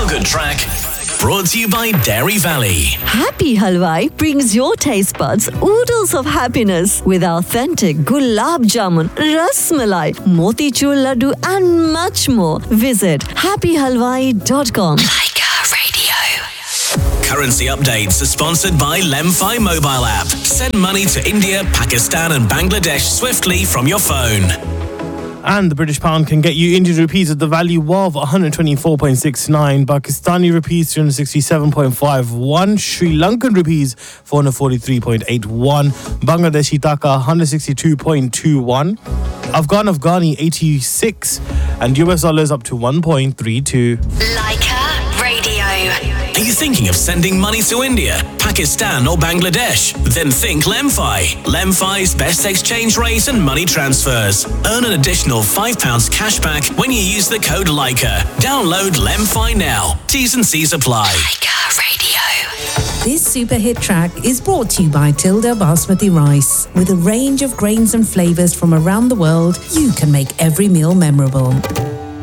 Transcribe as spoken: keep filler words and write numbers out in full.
feel-good track brought to you by Dairy Valley. Happy Halwai brings your taste buds oodles of happiness with authentic gulab jamun, ras malai, motichur laddu and much more. Visit happy halwai dot com. Laika Radio. Currency updates are sponsored by Lemfi mobile app. Send money to India, Pakistan and Bangladesh swiftly from your phone. And the British pound can get you Indian rupees at the value of one hundred twenty-four point six nine, Pakistani rupees three hundred sixty-seven point five one, Sri Lankan rupees four hundred forty-three point eight one, Bangladeshi taka one hundred sixty-two point two one, Afghan Afghani eighty-six, and U S dollars up to one point three two. Laika Radio. Are you thinking of sending money to India, Pakistan or Bangladesh? Then think Lemfi. Lemfi's best exchange rate and money transfers. Earn an additional five pounds cash back when you use the code Laika. Download Lemfi now. T's and C's apply. Laika Radio. This super hit track is brought to you by Tilda Basmati Rice. With a range of grains and flavours from around the world, you can make every meal memorable.